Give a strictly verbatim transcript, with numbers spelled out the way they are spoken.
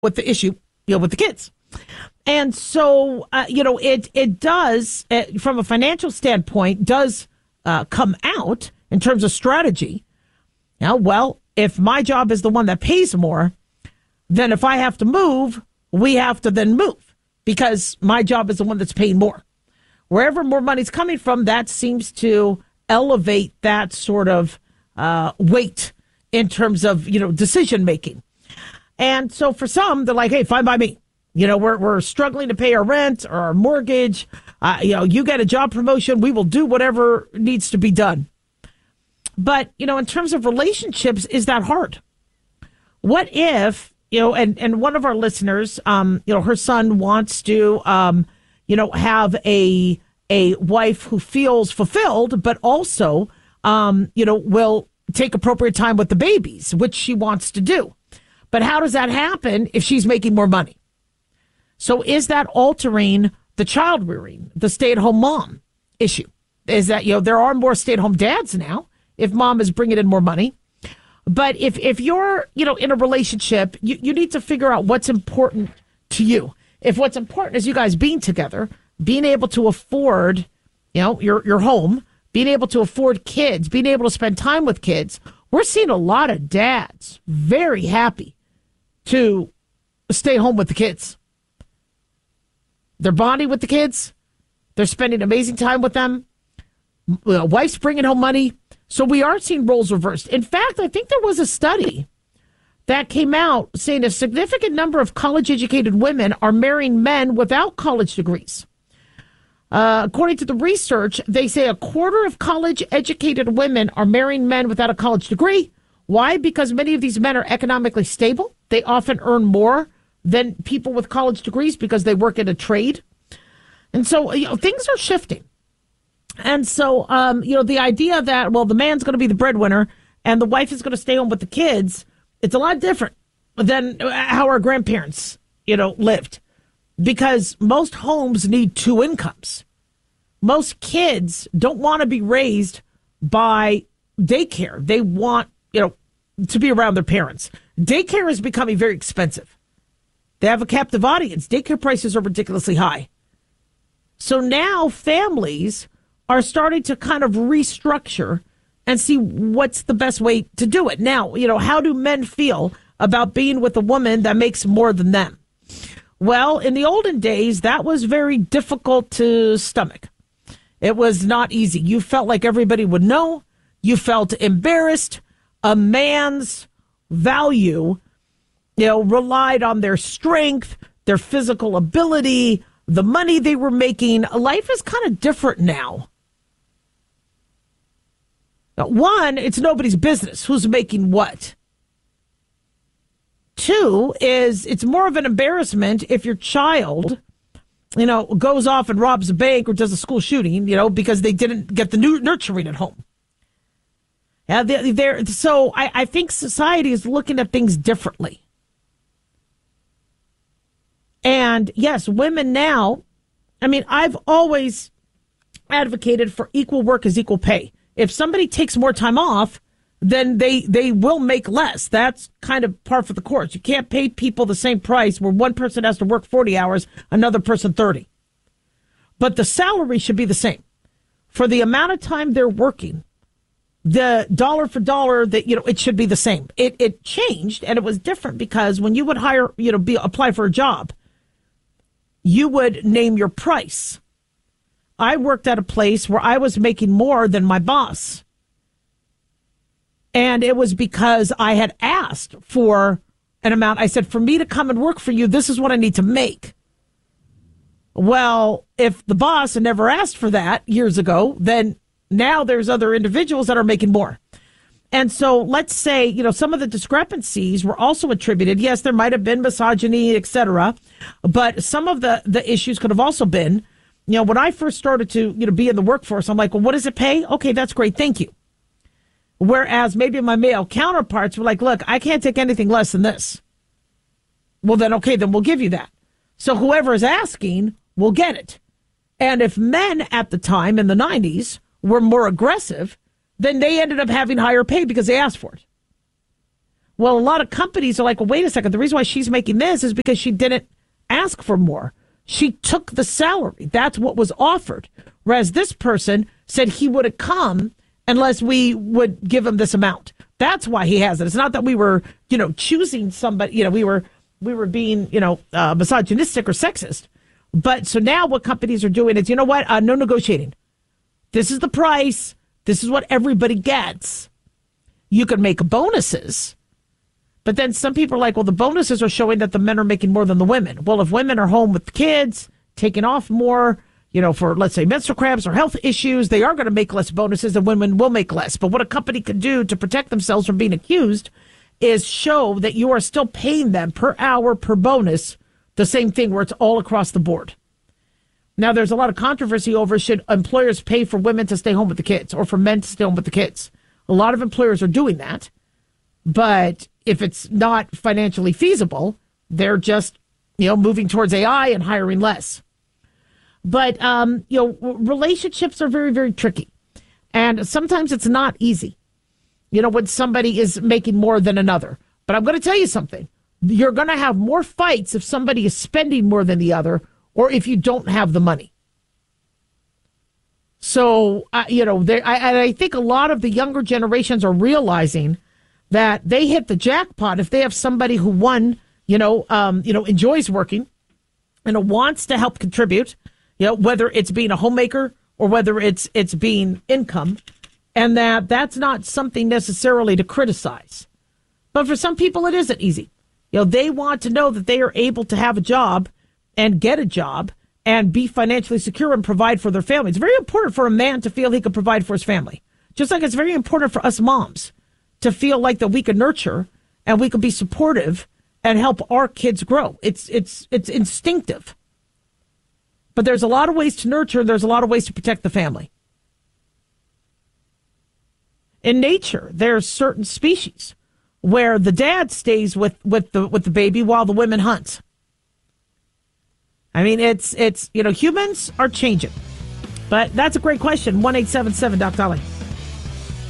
with the issue, you know, with the kids. And so, uh, you know, it it does, uh, from a financial standpoint, does uh, come out in terms of strategy. Now, well, if my job is the one that pays more, then if I have to move, we have to then move because my job is the one that's paying more. Wherever more money's coming from, that seems to elevate that sort of uh, weight in terms of, you know, decision making. And so for some, they're like, hey, fine by me. You know, we're we're struggling to pay our rent or our mortgage. Uh, you know, you get a job promotion. We will do whatever needs to be done. But, you know, in terms of relationships, is that hard? What if, you know, and, and one of our listeners, um, you know, her son wants to, um, you know, have a a wife who feels fulfilled, but also, um, you know, will take appropriate time with the babies, which she wants to do. But how does that happen if she's making more money? So is that altering the child rearing, the stay-at-home mom issue? Is that, you know, there are more stay-at-home dads now if mom is bringing in more money. But if, if you're, you know, in a relationship, you, you need to figure out what's important to you. If what's important is you guys being together, being able to afford, you know, your, your home, being able to afford kids, being able to spend time with kids, we're seeing a lot of dads very happy to stay home with the kids. They're bonding with the kids. They're spending amazing time with them. Uh, wife's bringing home money. So we are seeing roles reversed. In fact, I think there was a study that came out saying a significant number of college-educated women are marrying men without college degrees. Uh, according to the research, they say a quarter of college-educated women are marrying men without a college degree. Why? Because many of these men are economically stable. They often earn more than people with college degrees because they work in a trade. And so, you know, things are shifting. And so, um, you know, the idea that, well, the man's going to be the breadwinner and the wife is going to stay home with the kids, it's a lot different than how our grandparents, you know, lived. Because most homes need two incomes. Most kids don't want to be raised by daycare. They want, you know, to be around their parents. Daycare is becoming very expensive. They have a captive audience. Daycare prices are ridiculously high. So now families are starting to kind of restructure and see what's the best way to do it. Now, you know, how do men feel about being with a woman that makes more than them? Well, in the olden days, that was very difficult to stomach. It was not easy. You felt like everybody would know. You felt embarrassed. A man's value, you know, relied on their strength, their physical ability, the money they were making. Life is kind of different now. One, it's nobody's business who's making what. Two is it's more of an embarrassment if your child, you know, goes off and robs a bank or does a school shooting, you know, because they didn't get the new nurturing at home. Yeah, they're, they're, so I, I think society is looking at things differently. And yes, women now, I mean, I've always advocated for equal work is equal pay. If somebody takes more time off, then they, they will make less. That's kind of par for the course. You can't pay people the same price where one person has to work forty hours, another person thirty. But the salary should be the same. For the amount of time they're working, the dollar for dollar, that, you know, it should be the same. It it changed, and it was different because when you would hire, you know, be apply for a job, you would name your price. I worked at a place where I was making more than my boss. And it was because I had asked for an amount. I said, for me to come and work for you, this is what I need to make. Well, if the boss had never asked for that years ago, then now there's other individuals that are making more. And so let's say, you know, some of the discrepancies were also attributed. Yes, there might have been misogyny, et cetera. But some of the, the issues could have also been, you know, when I first started to, you know, be in the workforce, I'm like, well, what does it pay? Okay, that's great. Thank you. Whereas maybe my male counterparts were like, look, I can't take anything less than this. Well, then, okay, then we'll give you that. So whoever is asking will get it. And if men at the time in the nineties were more aggressive, then they ended up having higher pay because they asked for it. Well, a lot of companies are like, well, wait a second. The reason why she's making this is because she didn't ask for more. She took the salary. That's what was offered. Whereas this person said he wouldn't come unless we would give him this amount. That's why he has it. It's not that we were, you know, choosing somebody, you know, we were we were being, you know, uh, misogynistic or sexist. But so now what companies are doing is, you know what? Uh, no negotiating. This is the price. This is what everybody gets. You can make bonuses. But then some people are like, well, the bonuses are showing that the men are making more than the women. Well, if women are home with the kids, taking off more, you know, for, let's say, menstrual cramps or health issues, they are going to make less bonuses and women will make less. But what a company can do to protect themselves from being accused is show that you are still paying them per hour, per bonus, the same thing where it's all across the board. Now, there's a lot of controversy over should employers pay for women to stay home with the kids or for men to stay home with the kids. A lot of employers are doing that. But if it's not financially feasible, they're just, you know, moving towards A I and hiring less. But, um, you know, relationships are very, very tricky. And sometimes it's not easy, you know, when somebody is making more than another. But I'm going to tell you something. You're going to have more fights if somebody is spending more than the other or if you don't have the money. So, uh, you know, they, I, I think a lot of the younger generations are realizing that they hit the jackpot if they have somebody who, one, you know, um, you know, enjoys working and wants to help contribute, you know, whether it's being a homemaker or whether it's it's being income, and that that's not something necessarily to criticize. But for some people, it isn't easy. You know, they want to know that they are able to have a job and get a job and be financially secure and provide for their family. It's very important for a man to feel he can provide for his family, just like it's very important for us moms to feel like that we can nurture and we can be supportive and help our kids grow. It's it's it's instinctive. But there's a lot of ways to nurture, and there's a lot of ways to protect the family. In nature, there's certain species where the dad stays with, with the with the baby while the women hunt. I mean, it's it's you know, humans are changing. But that's a great question. one eight seven seven Doc Dolly.